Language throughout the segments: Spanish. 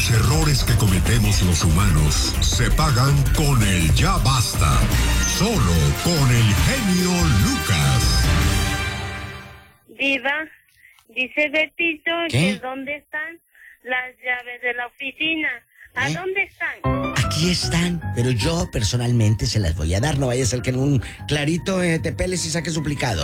Los errores que cometemos los humanos se pagan con el ya basta. Solo con el genio Lucas. Diva, dice Betito ¿Qué? que ¿dónde están las llaves de la oficina? ¿A dónde están? Aquí están, pero yo personalmente se las voy a dar. No vaya a ser que en un clarito te peles y saques duplicado.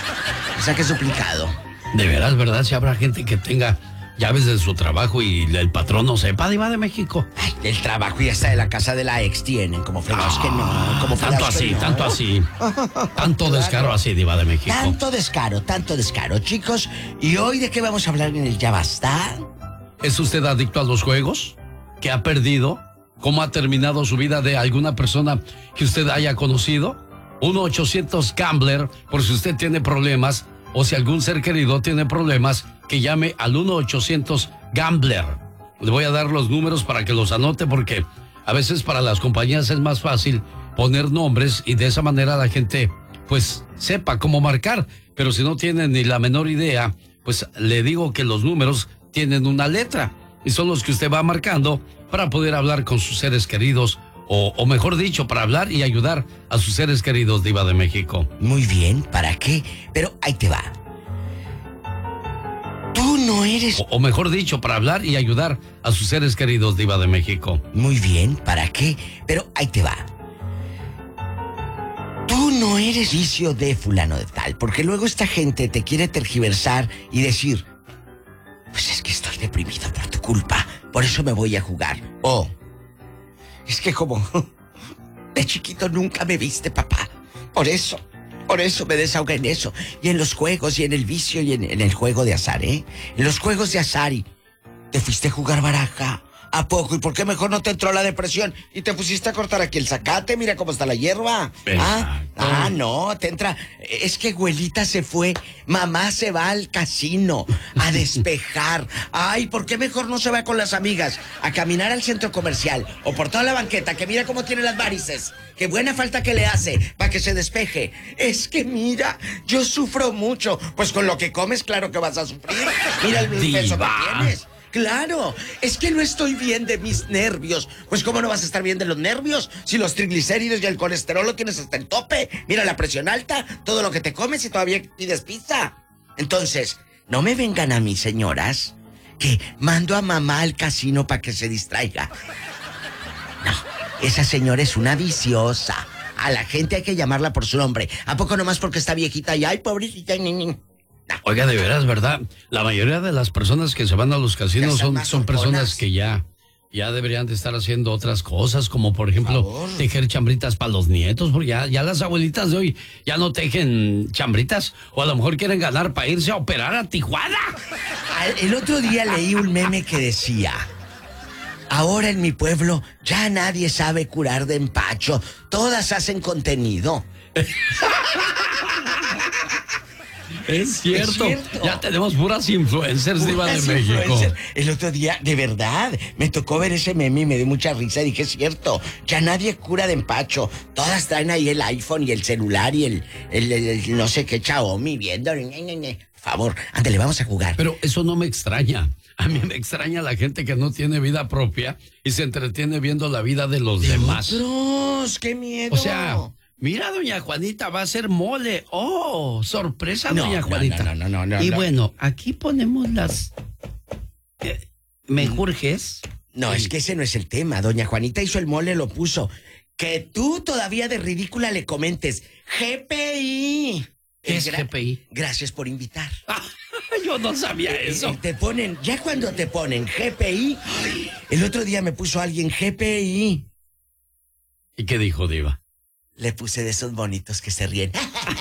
De veras, ¿verdad? Si habrá gente que tenga llaves de su trabajo y el patrón no sepa, Diva de México. Ay, el trabajo y hasta de la casa de la ex tienen, como fregados que no, como Tanto fregados que así, no. tanto así. Tanto descaro así, Diva de México. Tanto descaro, chicos. ¿Y hoy de qué vamos a hablar en el Ya Basta? ¿Es usted adicto a los juegos? ¿Qué ha perdido? ¿Cómo ha terminado su vida de alguna persona que usted haya conocido? 1-800-GAMBLER, por si usted tiene problemas o si algún ser querido tiene problemas, que llame al 1-800-GAMBLER. Le voy a dar los números para que los anote porque a veces para las compañías es más fácil poner nombres y de esa manera la gente pues sepa cómo marcar. Pero si no tienen ni la menor idea, pues le digo que los números tienen una letra y son los que usted va marcando para poder hablar con sus seres queridos o mejor dicho, para hablar y ayudar a sus seres queridos, Diva de México. Muy bien, ¿para qué? Pero ahí te va. Tú no eres... O mejor dicho, para hablar y ayudar a sus seres queridos, Diva de México. Muy bien, ¿para qué? Pero ahí te va. Tú no eres vicio de fulano de tal, porque luego esta gente te quiere tergiversar y decir, pues es que estoy deprimido por tu culpa, por eso me voy a jugar. O, es que como de chiquito nunca me viste, papá, por eso me desahogué en eso. Y en los juegos, y en el vicio, y en el juego de azar, ¿eh? En los juegos de azar, y te fuiste a jugar baraja. ¿A poco? ¿Y por qué mejor no te entró la depresión? Y te pusiste a cortar aquí el zacate, mira cómo está la hierba. No, te entra... Es que abuelita se fue, mamá se va al casino a despejar. Ay, ¿por qué mejor no se va con las amigas a caminar al centro comercial o por toda la banqueta, que mira cómo tiene las varices? Qué buena falta que le hace para que se despeje. Es que mira, yo sufro mucho. Pues con lo que comes, claro que vas a sufrir. Mira el peso que tienes. Claro, es que no estoy bien de mis nervios. Pues ¿cómo no vas a estar bien de los nervios? Si los triglicéridos y el colesterol lo tienes hasta el tope. Mira la presión alta, todo lo que te comes y todavía pides pizza. Entonces, no me vengan a mí, señoras, que mando a mamá al casino para que se distraiga. No, esa señora es una viciosa. A la gente hay que llamarla por su nombre. ¿A poco nomás porque está viejita y ay, pobrecita, ni? Oiga, de veras, ¿verdad? La mayoría de las personas que se van a los casinos son personas que ya deberían de estar haciendo otras cosas, como por ejemplo tejer chambritas para los nietos, porque ya las abuelitas de hoy ya no tejen chambritas, o a lo mejor quieren ganar para irse a operar a Tijuana. El otro día leí un meme que decía: ahora en mi pueblo ya nadie sabe curar de empacho, todas hacen contenido. Es cierto. Ya tenemos puras influencers, Diva de México. El otro día, de verdad, me tocó ver ese meme y me dio mucha risa. Dije, es cierto, ya nadie cura de empacho. Todas traen ahí el iPhone y el celular y el no sé qué Xiaomi viendo. Por favor, ándale, vamos a jugar. Pero eso no me extraña. A mí me extraña la gente que no tiene vida propia y se entretiene viendo la vida de los demás. ¡Otros! ¡Qué miedo! O sea... Mira, doña Juanita va a hacer mole. ¡Oh, sorpresa, doña Juanita! No. Y bueno, aquí ponemos las... ¿Me jurges? No, es que ese no es el tema. Doña Juanita hizo el mole, lo puso. Que tú todavía de ridícula le comentes GPI. ¿Qué es GPI? Gracias por invitar. Yo no sabía eso. Te ponen, ya cuando te ponen GPI... El otro día me puso alguien GPI. ¿Y qué dijo, Diva? Le puse de esos bonitos que se ríen.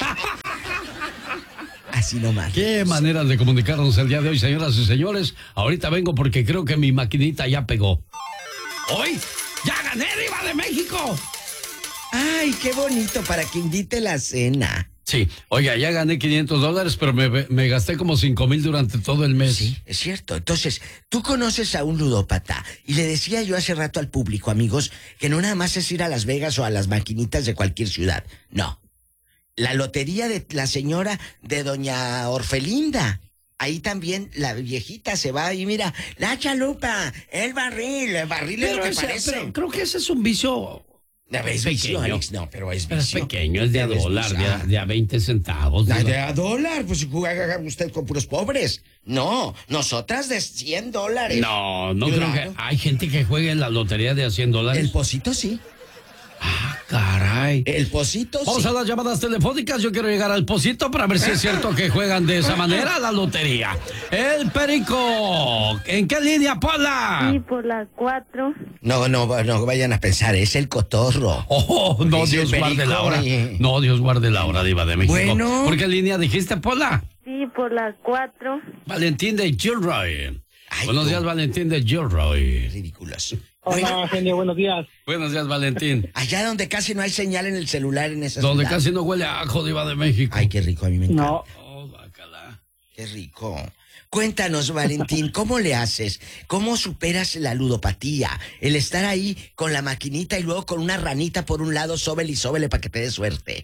Así nomás. Qué manera de comunicarnos el día de hoy, señoras y señores. Ahorita vengo porque creo que mi maquinita ya pegó. ¡Hoy ya gané, Diva de México! ¡Ay, qué bonito! Para que invite la cena. Sí, oiga, ya gané $500, pero me gasté como 5,000 durante todo el mes. Sí, es cierto. Entonces, tú conoces a un ludópata. Y le decía yo hace rato al público, amigos, que no nada más es ir a Las Vegas o a las maquinitas de cualquier ciudad. No. La lotería de la señora de doña Orfelinda. ahí también la viejita se va y mira, la chalupa, el barril es lo que parece. Pero creo que ese es un vicio. Es vicio, Alex, no, pero es Pero es vicio. pequeño, es de a dólar, de a 20 centavos. De a dólar, pues juega usted con puros pobres. No, nosotras de $100. No, Claro. creo que hay gente que juega en la lotería de a $100. El pocito sí. Ah, caray. El pocito Vamos sí. a las llamadas telefónicas. Yo quiero llegar al Pocito para ver si es cierto que juegan de esa manera la lotería. El Perico. ¿En qué línea, Pola? Sí, por la 4. No vayan a pensar, es el cotorro. Oh, no, Es el Dios guarde Perico, la hora. oye. No, Dios guarde la hora, Diva de México. Bueno. ¿Por qué línea dijiste, Pola? Sí, por la 4. Valentín de Gilroy. Ay, Buenos tú. días, Valentín de Gilroy. Ridículos. Hola, genio, buenos días. Buenos días, Valentín. Allá donde casi no hay señal en el celular en esa Donde ciudad. casi no huele a ajo, Diva de México. Ay, qué rico, a mí me encanta. No, Oh, bacala. Qué rico. Cuéntanos, Valentín, ¿cómo le haces? ¿Cómo superas la ludopatía? El estar ahí con la maquinita y luego con una ranita por un lado, sóbele y sóbele para que te dé suerte.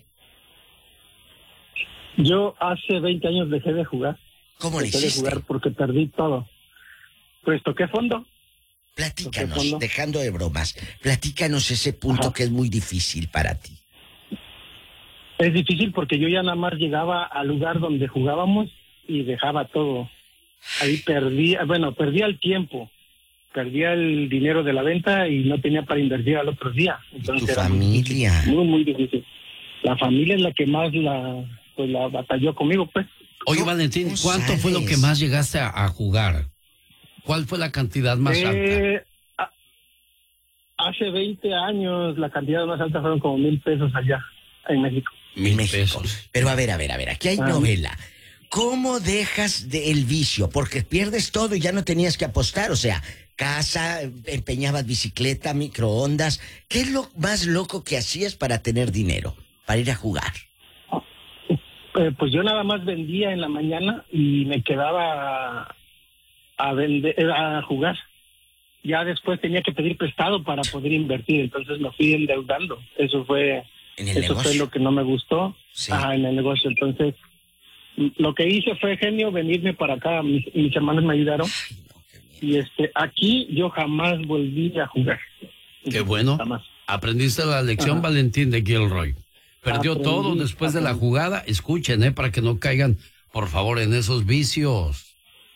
yo hace 20 años dejé de jugar. ¿Cómo le Dejé de hiciste? jugar porque perdí todo. Pues toqué fondo. Platícanos, Toqué fondo. dejando de bromas, platícanos ese punto Ajá. que es muy difícil para ti. Es difícil porque yo ya nada más llegaba al lugar donde jugábamos y dejaba todo. Ahí perdía el tiempo. Perdía el dinero de la venta y no tenía para invertir al otro día. ¿Y Entonces tu era muy familia? difícil, muy, muy difícil. La familia es la que más la batalló conmigo, pues. Oye, ¿Cómo- Valentín, cómo ¿cuánto fue lo sales? que más llegaste a jugar? ¿Cuál fue la cantidad más alta? Hace 20 años la cantidad más alta fueron como 1,000 pesos allá en México. En México. pesos. Pero a ver, aquí hay novela. ¿Cómo dejas el vicio? Porque pierdes todo y ya no tenías que apostar. O sea, casa, empeñabas bicicleta, microondas. ¿Qué es lo más loco que hacías para tener dinero? Para ir a jugar. Pues yo nada más vendía en la mañana y me quedaba a jugar. Ya después tenía que pedir prestado para poder invertir, entonces me fui endeudando. Eso fue lo que no me gustó. Sí. En el negocio. Entonces, lo que hice fue, genio, venirme para acá. Mis hermanos me ayudaron. Ay, no, qué bien. Y aquí yo jamás volví a jugar. Qué bueno. Jamás. Aprendiste la lección, Ajá. Valentín de Gilroy. Perdió Aprendí, todo después de la aprendí. jugada. Escuchen, para que no caigan, por favor, en esos vicios.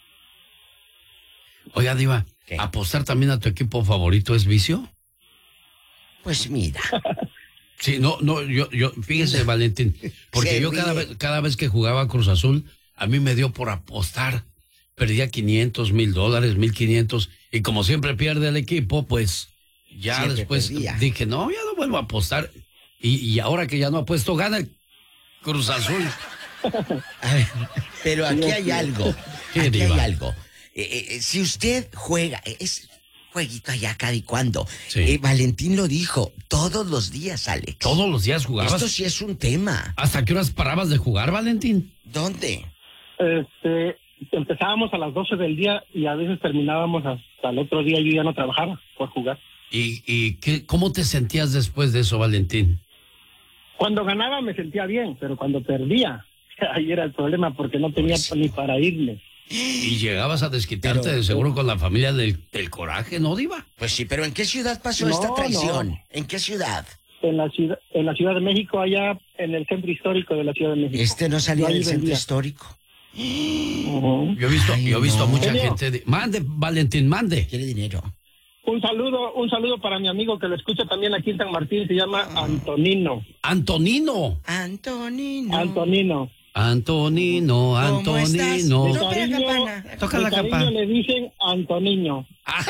Oiga, Diva, ¿Qué? ¿apostar también a tu equipo favorito es vicio? Pues mira. Sí, yo, fíjese, Valentín, porque Se yo ríe. cada vez que jugaba Cruz Azul, a mí me dio por apostar. Perdía $500, $1,000, 1,500, y como siempre pierde el equipo, pues ya Siempre después perdía. dije, no, ya no vuelvo a apostar. Y ahora que ya no apuesto, gana el Cruz Azul. A ver, pero aquí hay algo. ¿Qué, Aquí hay Diva? algo. Si usted juega, es jueguito allá cada y cuando. Sí. Valentín lo dijo, todos los días, Alex. Todos los días jugabas. Esto sí es un tema. ¿Hasta qué horas parabas de jugar, Valentín? ¿Dónde? Empezábamos a las 12 del día y a veces terminábamos hasta el otro día. Yo ya no trabajaba por jugar. ¿Y cómo te sentías después de eso, Valentín? Cuando ganaba me sentía bien, pero cuando perdía, ahí era el problema porque no tenía Pues, ni para irme. Y llegabas a desquitarte Pero- de seguro con la familia del coraje, ¿no, Diva? Pues sí, pero ¿en qué ciudad pasó No, esta traición? no. ¿En qué ciudad? En la Ciudad de México, allá en el centro histórico de la Ciudad de México. Este no salía Yo ahí del centro vendía. histórico. Ujú. Yo he visto no. a mucha Genio. gente. Mande, Valentín, mande. Quiere dinero. Un saludo para mi amigo que lo escucha también aquí en San Martín, se llama Antonino. Antonino. Antonino. Antonino. ¿Cómo Antonino, estás? Antonino. Mi No, pero cariño, campana. Toca mi la cariño campana. le dicen Antoniño.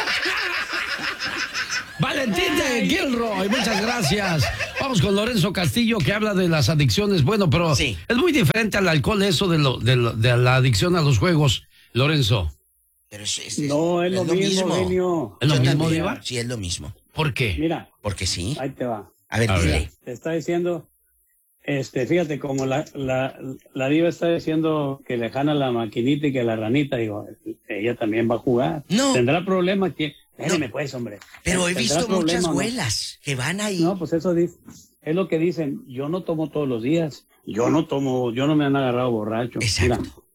Valentín de Gilroy, muchas gracias. Vamos con Lorenzo Castillo, que habla de las adicciones. Bueno, pero Sí. es muy diferente al alcohol eso de la adicción a los juegos, Lorenzo. Pero No, es lo mismo, genio. ¿Es lo Yo mismo, también. Diva? Sí, es lo mismo. ¿Por qué? Mira, Porque sí. ahí te va. A ver, A ver. dile. Te está diciendo, fíjate, como la diva está diciendo que le jana la maquinita y que la ranita, digo, ella también va a jugar. No. ¿Tendrá problema? Espérame, pues, hombre. Pero he ¿Tendrá visto muchas problema o no? abuelas que van ahí. No, pues eso dice. Es lo que dicen. Yo no tomo todos los días. Yo no me han agarrado borracho. Exacto. Mira,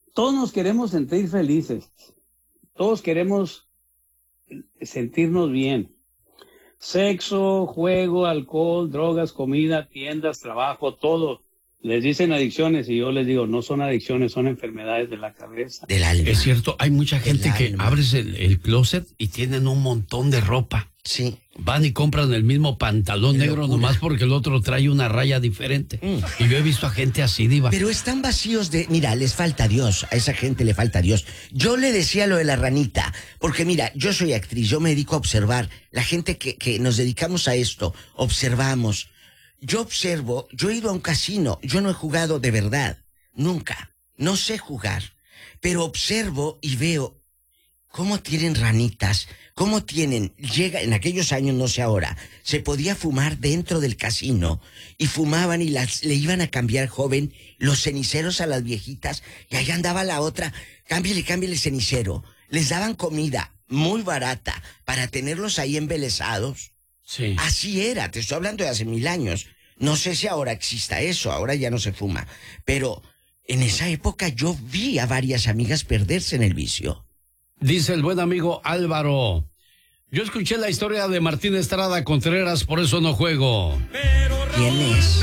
todos nos queremos sentir felices. Todos queremos sentirnos bien. Sexo, juego, alcohol, drogas, comida, tiendas, trabajo, todo. Les dicen adicciones y yo les digo, no son adicciones, son enfermedades de la cabeza. Del alma. Es cierto, hay mucha gente que alma. abres el closet y tienen un montón de ropa. Sí. Van y compran el mismo pantalón Qué negro locura. nomás porque el otro trae una raya diferente. Y yo he visto a gente así, Diva. Pero están vacíos de... Mira, les falta Dios. A esa gente le falta Dios. Yo le decía lo de la ranita. Porque mira, yo soy actriz. Yo me dedico a observar. La gente que nos dedicamos a esto, observamos. Yo observo. Yo he ido a un casino. Yo no he jugado de verdad. Nunca. No sé jugar. Pero observo y veo cómo tienen ranitas. Cómo tienen... Llega... En aquellos años, no sé ahora, se podía fumar dentro del casino. Y fumaban y le iban a cambiar, joven, los ceniceros a las viejitas. Y ahí andaba la otra. Cámbiale cenicero. Les daban comida muy barata para tenerlos ahí embelesados. Sí. Así era, te estoy hablando de hace 1000 años. No sé si ahora exista eso, ahora ya no se fuma. Pero en esa época yo vi a varias amigas perderse en el vicio. Dice el buen amigo Álvaro. Yo escuché la historia de Martín Estrada Contreras, por eso no juego. ¿Quién es?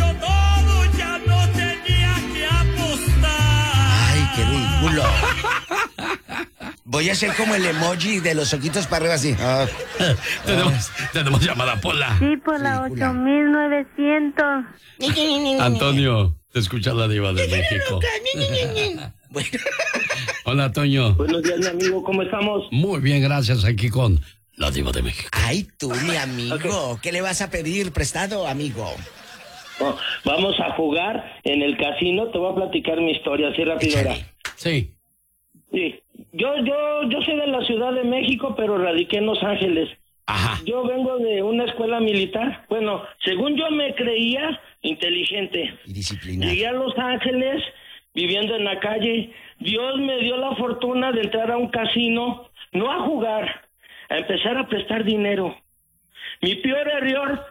Ay, qué ridículo. Voy a hacer como el emoji de los ojitos para arriba así. Ah. Tenemos llamada, Pola. Sí, por la 8900. Antonio, te escucha la Diva de México. Bueno. Hola, Toño. Buenos días, mi amigo, ¿cómo estamos? Muy bien, gracias, aquí con la Diva de México. Ay, tú, mi amigo. Ok. ¿Qué le vas a pedir prestado, amigo? Oh, vamos a jugar en el casino. Te voy a platicar mi historia así rápido. Échale. Sí. Sí. Yo soy de la Ciudad de México, pero radiqué en Los Ángeles. Ajá. Yo vengo de una escuela militar. Bueno, según yo me creía inteligente. Y disciplinado. Llegué a Los Ángeles viviendo en la calle. Dios me dio la fortuna de entrar a un casino, no a jugar, a empezar a prestar dinero. Mi peor error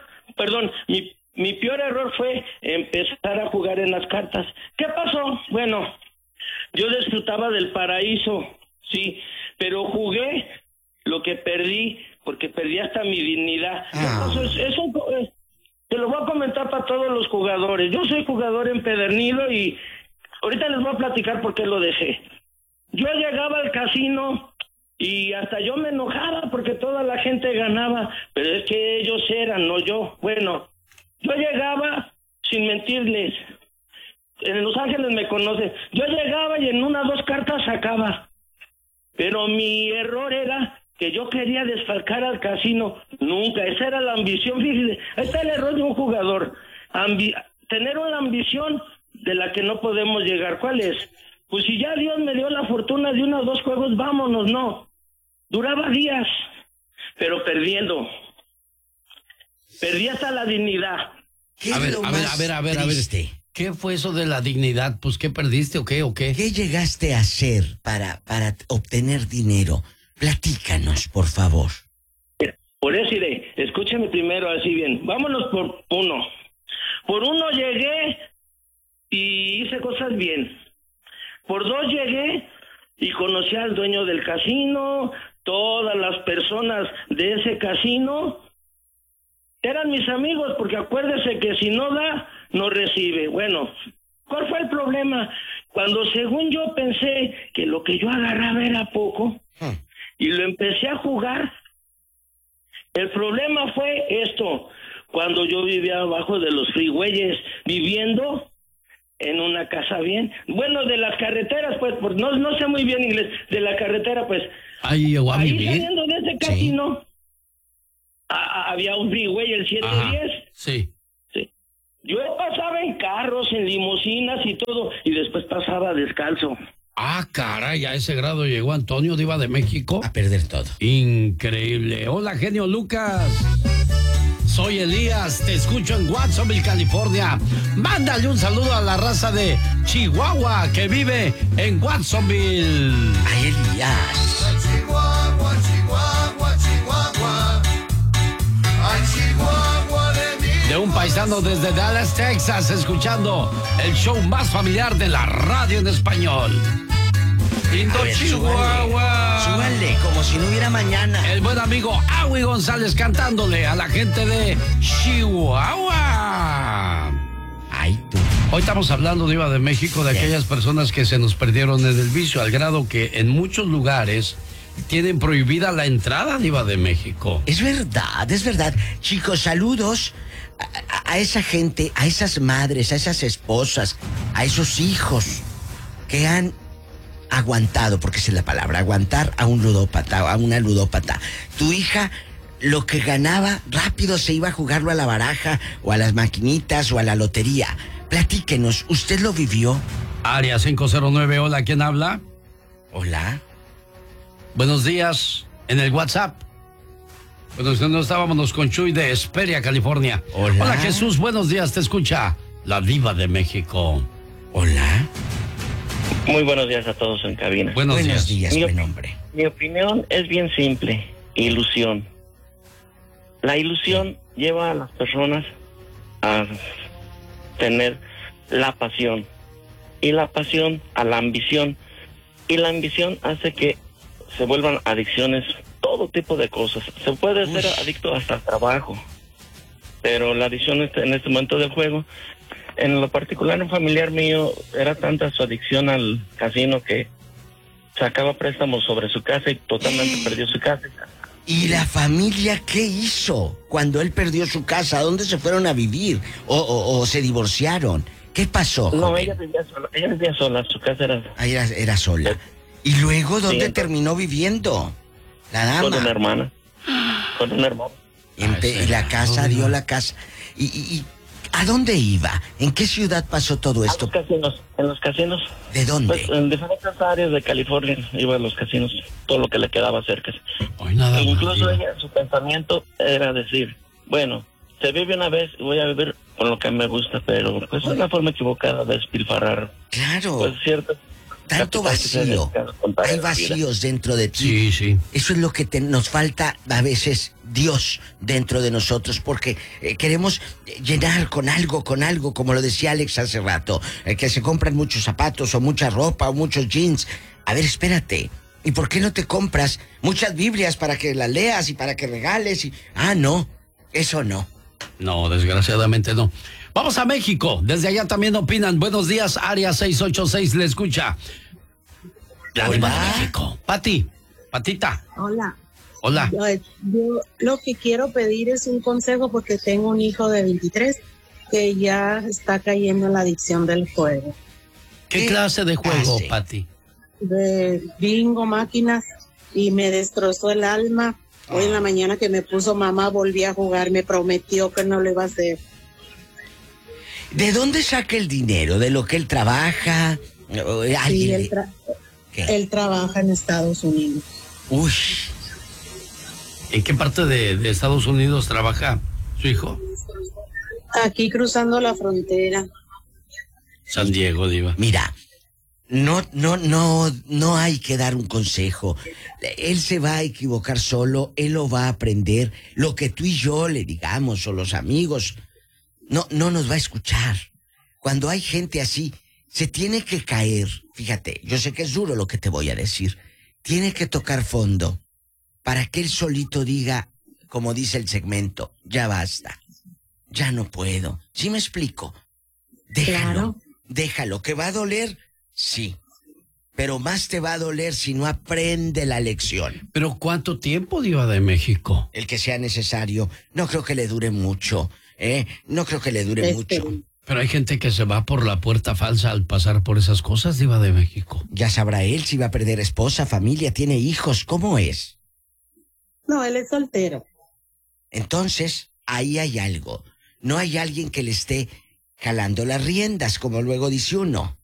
fue empezar a jugar en las cartas. ¿Qué pasó? Bueno, yo disfrutaba del paraíso, sí, pero jugué lo que perdí, porque perdí hasta mi dignidad. Eso te lo voy a comentar para todos los jugadores. Yo soy jugador empedernido y ahorita les voy a platicar por qué lo dejé. Yo llegaba al casino y hasta yo me enojaba porque toda la gente ganaba, pero es que ellos eran, no yo. Bueno, yo llegaba, sin mentirles, en Los Ángeles me conocen, yo llegaba y en 1 o 2 cartas sacaba. Pero mi error era que yo quería desfalcar al casino. Nunca, esa era la ambición. Fíjese, ahí está el error de un jugador. Tener una ambición de la que no podemos llegar. ¿Cuál es? Pues si ya Dios me dio la fortuna de 1 o 2 juegos, vámonos, no. Duraba días, pero perdiendo. Perdí hasta la dignidad. ¿Qué A es ver, lo a más ver. triste? ¿Qué fue eso de la dignidad? Pues, ¿qué perdiste o qué? ¿Qué llegaste a hacer para obtener dinero? Platícanos, por favor. Por eso iré. Escúchame primero así bien. Vámonos por 1. Por 1 llegué y hice cosas bien. Por 2 llegué y conocí al dueño del casino. Todas las personas de ese casino eran mis amigos, porque acuérdese que si no da, no recibe. Bueno, ¿cuál fue el problema? Cuando según yo pensé que lo que yo agarraba era poco y lo empecé a jugar, el problema fue esto. Cuando yo vivía abajo de los freeways, viviendo en una casa bien, bueno, de las carreteras, pues, no sé muy bien inglés, de la carretera, pues. Ahí llegó a ahí vivir. saliendo de ese casino, había un freeway, el 710. Sí. Yo pasaba en carros, en limusinas y todo, y después pasaba descalzo. Ah, caray, a ese grado llegó Antonio, Diva de México. A perder todo. Increíble. Hola, genio Lucas. Soy Elías, te escucho en Watsonville, California. Mándale un saludo a la raza de Chihuahua que vive en Watsonville. Ay, Elías. Chihuahua, Chihuahua, Chihuahua. Ay, Chihuahua de mí. De un paisano desde Dallas, Texas, escuchando el show más familiar de la radio en español. Lindo Chihuahua. Súbanle, como si no hubiera mañana. El buen amigo Awi González cantándole a la gente de Chihuahua. Ay, tú. Hoy estamos hablando, Diva de México, de aquellas personas que se nos perdieron en el vicio, al grado que en muchos lugares tienen prohibida la entrada, Diva de México. Es verdad, es verdad. Chicos, saludos a esa gente, a esas madres, a esas esposas, a esos hijos que han aguantado, porque esa es la palabra, aguantar a un ludópata, a una ludópata. Tu hija, lo que ganaba, rápido se iba a jugarlo a la baraja, o a las maquinitas, o a la lotería. Platíquenos, ¿usted lo vivió? Área 509, hola, ¿quién habla? Hola. Buenos días, en el WhatsApp. Bueno, no estábamos con Chuy de Hesperia, California. Hola. Jesús, buenos días, te escucha la Diva de México. Hola. Muy buenos días a todos en cabina. Buenos días, buen hombre. Mi opinión es bien simple, ilusión. La ilusión lleva a las personas a tener la pasión, y la pasión a la ambición, y la ambición hace que se vuelvan adicciones, todo tipo de cosas. Se puede ser adicto hasta al trabajo, pero la adicción en este momento del juego, en lo particular en familiar mío, era tanta su adicción al casino que sacaba préstamos sobre su casa y totalmente perdió su casa. ¿Y la familia qué hizo cuando él perdió su casa? ¿A dónde se fueron a vivir? ¿O se divorciaron? ¿Qué pasó, No, joven? ella vivía sola, su casa era... Era sola. ¿Y luego dónde Sí, terminó viviendo? La dama. Con una hermana. Con un hermano. Y la casa, dio la casa. ¿Y a dónde iba? ¿En qué ciudad pasó todo esto? En los casinos. ¿De dónde? Pues en diferentes áreas de California iba a los casinos, todo lo que le quedaba cerca. Hoy nada E más, incluso Diva. ella, su pensamiento era decir, bueno, se vive una vez y voy a vivir con lo que me gusta, pero pues es una forma equivocada de despilfarrar. Claro. Pues cierto. Tanto vacío. Hay vacíos dentro de ti. Sí, sí. Eso es lo que nos falta a veces, Dios dentro de nosotros, porque queremos llenar con algo, como lo decía Alex hace rato, que se compran muchos zapatos o mucha ropa o muchos jeans. A ver, espérate. ¿Y por qué no te compras muchas Biblias para que las leas y para que regales? No, eso no. No, desgraciadamente no. Vamos a México. Desde allá también opinan. Buenos días, Área 686, le escucha. La Diva de México. Patita. Hola. Hola. Yo lo que quiero pedir es un consejo porque tengo un hijo de 23 que ya está cayendo en la adicción del juego. ¿Qué clase de juego, hace? Pati? De bingo, máquinas, y me destrozó el alma. Hoy en la mañana que me puso mamá, volví a jugar, me prometió que no lo iba a hacer. ¿De dónde saca el dinero? ¿De lo que él trabaja? Sí, ¿Qué? él trabaja en Estados Unidos. Uy, ¿En qué parte de Estados Unidos trabaja su hijo? Aquí cruzando la frontera. San Diego, Diva. mira, no hay que dar un consejo. Él se va a equivocar solo, él lo va a aprender. Lo que tú y yo le digamos, o los amigos, no nos va a escuchar. Cuando hay gente así, se tiene que caer. Fíjate, yo sé que es duro lo que te voy a decir. Tiene que tocar fondo para que él solito diga, como dice el segmento, ya basta, ya no puedo. ¿Sí me explico? Claro. Déjalo, que va a doler, sí, pero más te va a doler si no aprende la lección. ¿Pero cuánto tiempo, Diva de México? El que sea necesario, no creo que le dure mucho, no creo que le dure mucho. Pero hay gente que se va por la puerta falsa al pasar por esas cosas, Diva de México. Ya sabrá él si va a perder esposa, familia, tiene hijos, ¿cómo es? No, él es soltero. Entonces, ahí hay algo. No hay alguien que le esté jalando las riendas, como luego dice uno.